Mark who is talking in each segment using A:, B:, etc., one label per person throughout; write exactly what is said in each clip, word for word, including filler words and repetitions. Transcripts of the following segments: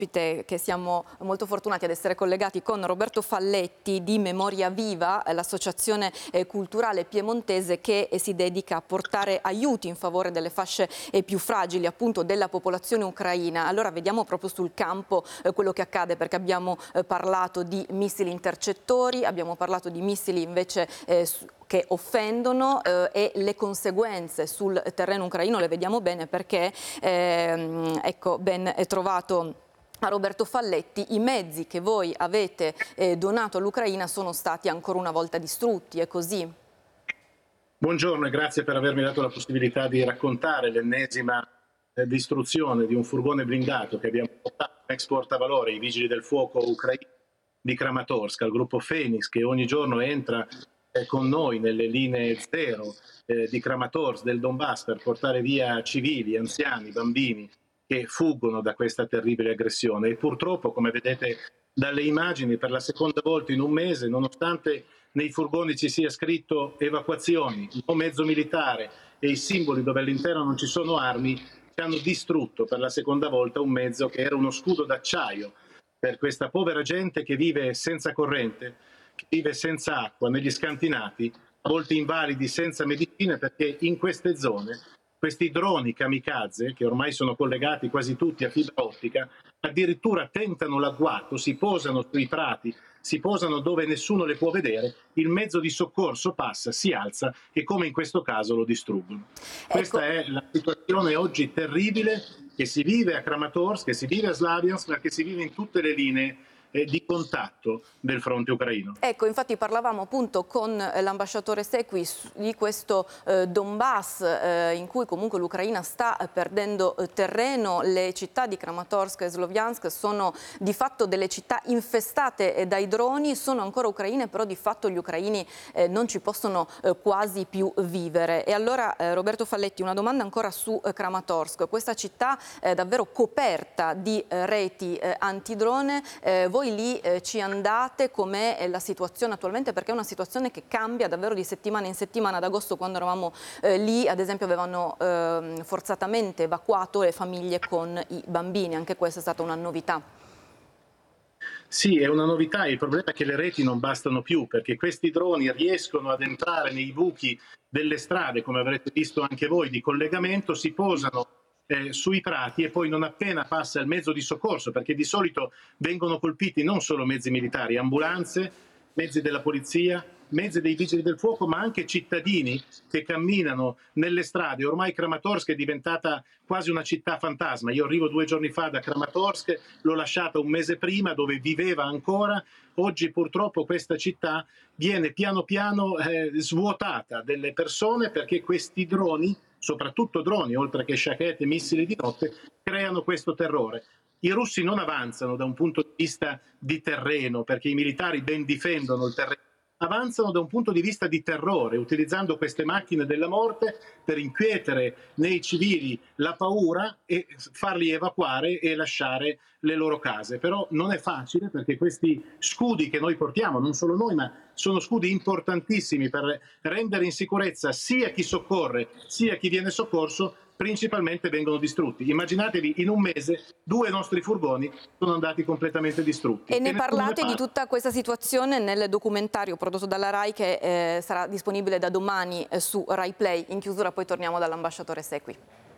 A: Che siamo molto fortunati ad essere collegati con Roberto Falletti di Memoria Viva, l'associazione culturale piemontese che si dedica a portare aiuti in favore delle fasce più fragili, appunto della popolazione ucraina. Allora vediamo proprio sul campo quello che accade, perché abbiamo parlato di missili intercettori, abbiamo parlato di missili invece che offendono eh, e le conseguenze sul terreno ucraino le vediamo bene, perché ehm, ecco, ben trovato a Roberto Falletti, i mezzi che voi avete eh, donato all'Ucraina sono stati ancora una volta distrutti, è così?
B: Buongiorno e grazie per avermi dato la possibilità di raccontare l'ennesima eh, distruzione di un furgone blindato che abbiamo portato ex portavalore ai vigili del fuoco ucraini di Kramatorsk, al gruppo Phoenix, che ogni giorno entra eh, con noi nelle linee zero eh, di Kramatorsk, del Donbass, per portare via civili, anziani, bambini che fuggono da questa terribile aggressione. E purtroppo, come vedete dalle immagini, per la seconda volta in un mese, nonostante nei furgoni ci sia scritto evacuazioni, o mezzo militare e i simboli dove all'interno non ci sono armi, ci hanno distrutto per la seconda volta un mezzo che era uno scudo d'acciaio per questa povera gente che vive senza corrente, che vive senza acqua, negli scantinati, a volte invalidi, senza medicine, perché in queste zone questi droni kamikaze, che ormai sono collegati quasi tutti a fibra ottica, addirittura tentano l'agguato, si posano sui prati, si posano dove nessuno le può vedere, il mezzo di soccorso passa, si alza e, come in questo caso, lo distruggono. Ecco. Questa è la situazione oggi terribile che si vive a Kramatorsk, che si vive a Slaviansk, ma che si vive in tutte le linee di contatto del fronte ucraino.
A: Ecco, infatti parlavamo appunto con l'ambasciatore Sequi di questo eh, Donbass eh, in cui comunque l'Ucraina sta perdendo eh, terreno. Le città di Kramatorsk e Sloviansk sono di fatto delle città infestate eh, dai droni, sono ancora ucraine, però di fatto gli ucraini eh, non ci possono eh, quasi più vivere. E allora eh, Roberto Falletti, una domanda ancora su eh, Kramatorsk, questa città eh, davvero coperta di eh, reti eh, antidrone, eh, voi Voi lì eh, ci andate, com'è la situazione attualmente? Perché è una situazione che cambia davvero di settimana in settimana. Ad agosto, quando eravamo eh, lì, ad esempio, avevano eh, forzatamente evacuato le famiglie con i bambini. Anche questa è stata una novità.
B: Sì, è una novità. Il problema è che le reti non bastano più, perché questi droni riescono ad entrare nei buchi delle strade, come avrete visto anche voi, di collegamento, si posano Eh, sui prati e poi non appena passa il mezzo di soccorso, perché di solito vengono colpiti non solo mezzi militari, ambulanze, mezzi della polizia, mezzi dei vigili del fuoco, ma anche cittadini che camminano nelle strade. Ormai Kramatorsk è diventata quasi una città fantasma. Io arrivo due giorni fa da Kramatorsk, l'ho lasciata un mese prima, dove viveva ancora. Oggi purtroppo questa città viene piano piano eh, svuotata delle persone, perché questi droni, soprattutto droni, oltre che Shahed e missili di notte, creano questo terrore. I russi non avanzano da un punto di vista di terreno, perché i militari ben difendono il terreno, avanzano da un punto di vista di terrore, utilizzando queste macchine della morte per inquietere nei civili la paura e farli evacuare e lasciare le loro case. Però non è facile, perché questi scudi che noi portiamo, non solo noi, ma sono scudi importantissimi per rendere in sicurezza sia chi soccorre sia chi viene soccorso, principalmente vengono distrutti. Immaginatevi, in un mese due nostri furgoni sono andati completamente distrutti.
A: E ne parlate di tutta questa situazione nel documentario prodotto dalla RAI, che eh, sarà disponibile da domani eh, su Rai Play. In chiusura poi torniamo dall'ambasciatore Sequi.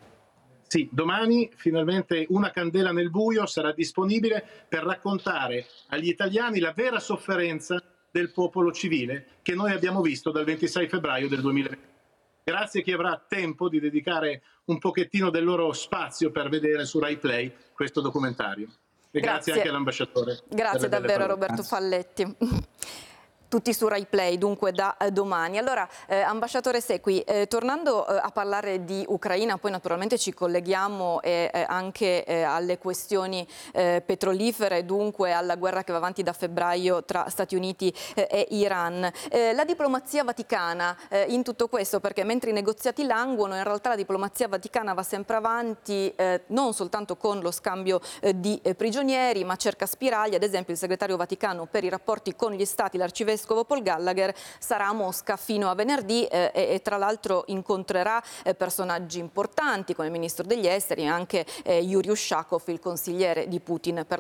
B: Sì, domani finalmente Una candela nel buio sarà disponibile per raccontare agli italiani la vera sofferenza del popolo civile che noi abbiamo visto dal ventisei febbraio del duemilaventi. Grazie a chi avrà tempo di dedicare un pochettino del loro spazio per vedere su Rai Play questo documentario. E grazie, grazie anche all'ambasciatore.
A: Grazie davvero Roberto Falletti. Tutti su Rai Play, dunque da eh, domani. Allora, eh, ambasciatore Sequi, eh, tornando eh, a parlare di Ucraina, poi naturalmente ci colleghiamo eh, eh, anche eh, alle questioni eh, petrolifere, dunque alla guerra che va avanti da febbraio tra Stati Uniti eh, e Iran. Eh, la diplomazia vaticana eh, in tutto questo, perché mentre i negoziati languono, in realtà la diplomazia vaticana va sempre avanti, eh, non soltanto con lo scambio eh, di eh, prigionieri, ma cerca spiragli. Ad esempio il segretario vaticano per i rapporti con gli stati, l'arcivescovo Paul Gallagher, sarà a Mosca fino a venerdì eh, e, e tra l'altro incontrerà eh, personaggi importanti come il ministro degli esteri e anche eh, Yuri Ushakov, il consigliere di Putin per